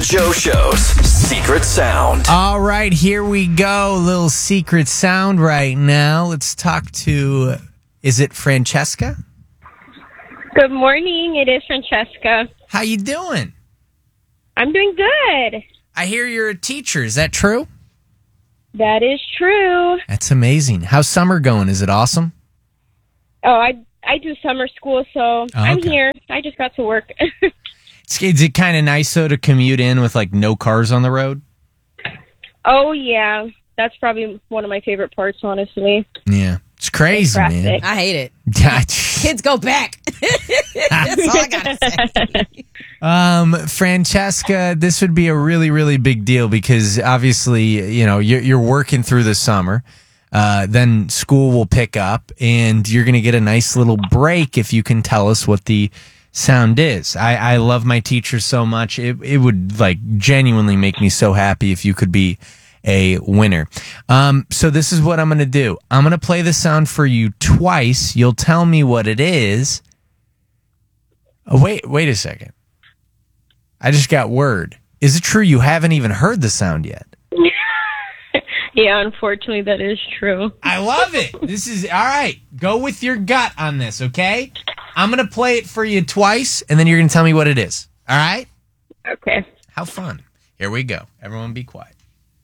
Joe Show's Secret Sound. All right, here we go. Little secret sound right now. Let's talk to, is it Francesca? Good morning. It is Francesca. How you doing? I'm doing good. I hear you're a teacher. Is that true? That is true. That's amazing. How's summer going? Is it awesome? Oh, I do summer school, so I'm okay. here. I just got to work. Is it kind of nice, though, to commute in with, like, no cars on the road? Oh, yeah. That's probably one of my favorite parts, honestly. Yeah. It's crazy, man. I hate it. Kids Kids go back. That's all I gotta say. Francesca, this would be a really, really big deal because obviously, you know, you're working through the summer. Then school will pick up and you're going to get a nice little break if you can tell us what the sound is. I love my teachers so much. It would like genuinely make me so happy if you could be a winner. So this is what I'm going to do. I'm going to play the sound for you twice. You'll tell me what it is. Oh, wait a second. I just got word. Is it true you haven't even heard the sound yet? Yeah, unfortunately, that is true. I love it. This is, all right, go with your gut on this, okay? I'm going to play it for you twice, and then you're going to tell me what it is. All right? Okay. How fun. Here we go. Everyone be quiet.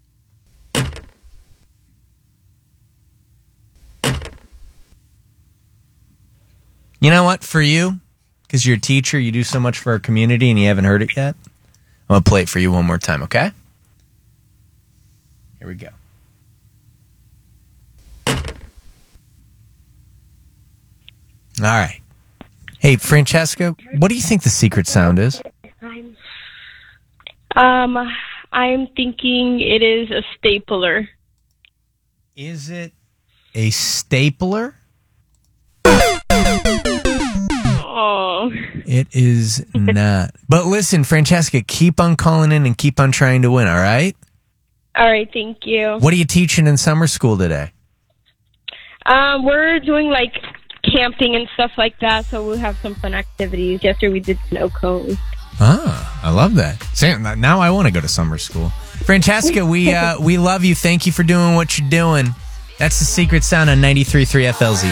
You know what? For you, because you're a teacher, you do so much for our community, and you haven't heard it yet, I'm going to play it for you one more time, okay? Here we go. All right. Hey, Francesca, what do you think the secret sound is? I'm thinking it is a stapler. Is it a stapler? Oh. It is not. But listen, Francesca, keep on calling in and keep on trying to win, all right? All right, thank you. What are you teaching in summer school today? We're doing like camping and stuff like that, so we'll have some fun activities. Yesterday we did snow cones. Ah, I love that. Now I want to go to summer school. Francesca, we love you. Thank you for doing what you're doing. That's the secret sound on 93.3 FLZ.